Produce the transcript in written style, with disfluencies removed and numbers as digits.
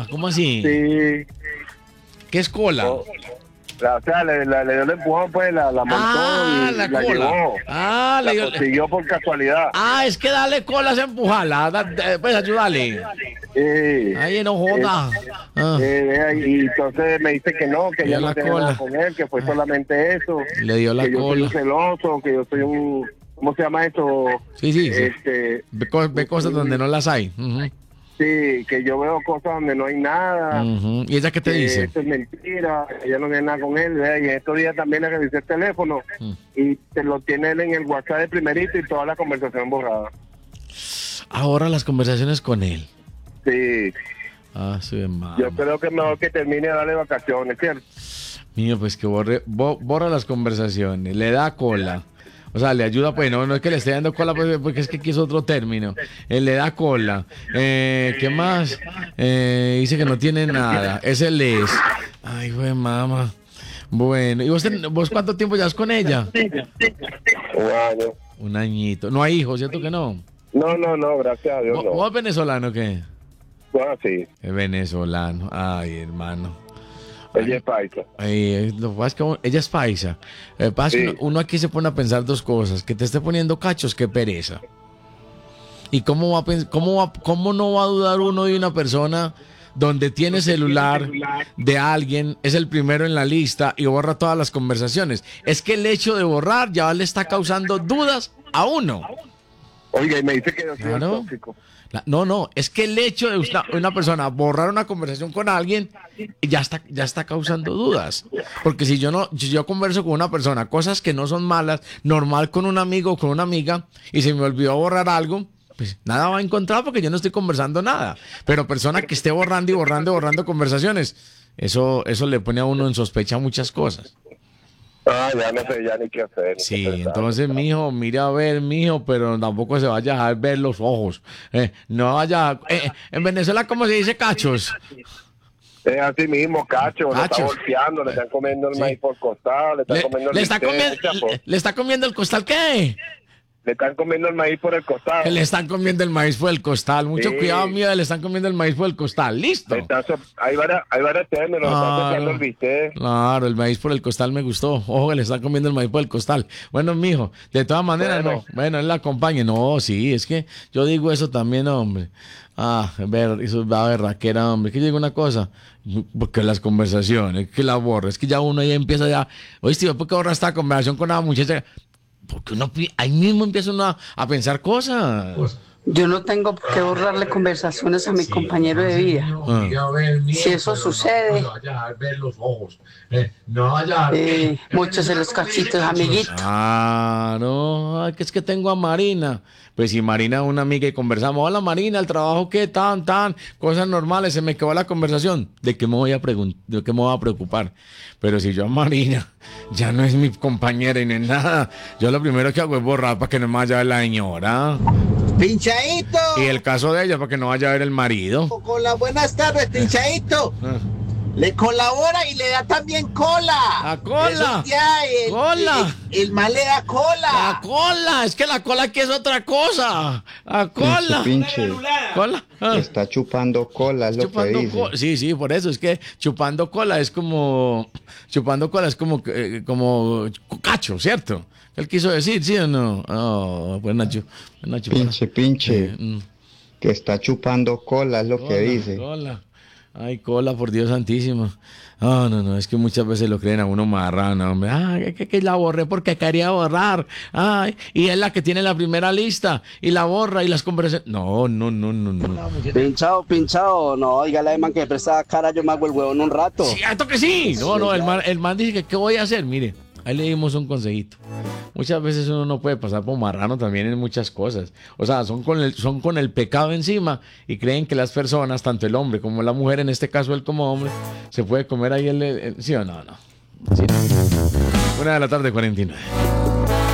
¿Cómo así? Sí. ¿Qué es cola? O sea, le dio el empujón, pues la montó y la la cola. llevó. Le dio. La consiguió por casualidad. Es que dale cola es empujarla. Pues ayúdale. Ay, no joda. Y entonces me dice que no, que Le dio ella no la tiene cola. nada con él, que fue solamente eso. Le dio la que yo soy cola. un celoso, que yo soy un... ¿Cómo se llama eso? Sí. Ve cosas donde no las hay. Sí, que yo veo cosas donde no hay nada. ¿Y ella qué te dice? Esto es mentira, ella no tiene nada con él. Y en estos días también le revisé el teléfono y te lo tiene él en el WhatsApp de primerito y toda la conversación borrada. Ahora las conversaciones con él. Sí. Sí, mamá. Yo creo que es mejor que termine de darle vacaciones, ¿cierto? Mío, pues que borra las conversaciones, le da cola. O sea, le ayuda, pues no es que le esté dando cola, pues, porque es que aquí es otro término. Le da cola. ¿Qué más? Dice que no tiene nada. Ese les. Ay, güey, mamá. Bueno, ¿y vos cuánto tiempo llevas con ella? 1 año. Un añito. No hay hijos, ¿cierto que no? No, gracias a Dios no. ¿Vos venezolano o qué? Sí. Es venezolano. Ay, hermano. Ella es paisa. Lo que pasa es que ella es paisa. Pasa que uno aquí se pone a pensar dos cosas. Que te esté poniendo cachos, qué pereza. ¿Y cómo no va a dudar uno de una persona donde tiene celular de alguien, es el primero en la lista y borra todas las conversaciones? Es que el hecho de borrar ya le está causando dudas a uno. Oiga, y me dice que yo soy tóxico. No, es que el hecho de una persona borrar una conversación con alguien ya está causando dudas. Porque si yo converso con una persona, cosas que no son malas, normal con un amigo o con una amiga, y se me olvidó borrar algo, pues nada va a encontrar porque yo no estoy conversando nada. Pero persona que esté borrando y borrando conversaciones, eso le pone a uno en sospecha muchas cosas. Ya no sé ya ni qué hacer. Sí, entonces, mijo, mira a ver, mijo, pero tampoco se vaya a dejar ver los ojos. No vaya... en Venezuela, ¿cómo se dice cachos? Es así mismo, cacho, le está golpeando, le están comiendo el maíz por costado, le está comiendo el costal, ¿qué? Le están comiendo el maíz por el costal. Le están comiendo el maíz por el costal. Mucho cuidado, mío, le están comiendo el maíz por el costal. Listo. Hay varias términos, está sofriendo el bistec. Claro, el maíz por el costal me gustó. Ojo, que le están comiendo el maíz por el costal. Bueno, mijo, de todas maneras, no. Bueno, él la acompaña. No, sí, es que yo digo eso también, hombre. Eso es la berraquera, hombre. Que digo una cosa, porque las conversaciones, que la borra, es que ya uno ya empieza ya. Oíste, ¿por qué borra esta conversación con una muchacha? Porque ahí mismo empieza uno a pensar cosas. Yo no tengo por qué borrarle conversaciones a mi compañero de vida. Si eso sucede, muchos de los cachitos, amiguitos. No, es que tengo a Marina. Pues si Marina es una amiga y conversamos, hola Marina, el trabajo qué, cosas normales, se me quedó la conversación. ¿De qué me voy a preocupar? Pero si yo a Marina ya no es mi compañera y no es nada, yo lo primero que hago es borrar para que no me vaya a ver la señora. ¡Pinchadito! Y el caso de ella para que no vaya a ver el marido. Con las buenas tardes, Pinchadito. Le colabora y le da también cola. ¡La cola! ¡Cola! El mal le da cola. ¡La cola! Es que la cola aquí es otra cosa. ¡La cola! Pinche. ¿Cola? Está chupando cola, es lo que dice. Sí, por eso. Es que chupando cola es como... Chupando cola es como cacho, ¿cierto? Él quiso decir, ¿sí o no? No, pues Nacho. Pinche. Que está chupando cola, es lo que dice. Cola. Ay, cola, por Dios santísimo. No, es que muchas veces lo creen a uno marrano, hombre. Que la borré porque quería borrar. Y es la que tiene la primera lista y la borra y las conversaciones. No. Pinchado. No, dígale a man que presta cara, yo me hago el huevón un rato. Cierto que sí. No, el man dice que ¿qué voy a hacer? Mire, ahí le dimos un consejito. Muchas veces uno no puede pasar por marrano también en muchas cosas. O sea, son con el pecado encima y creen que las personas, tanto el hombre como la mujer, en este caso él como hombre, se puede comer ahí ¿sí o no? Sí, no. 1:49 p.m.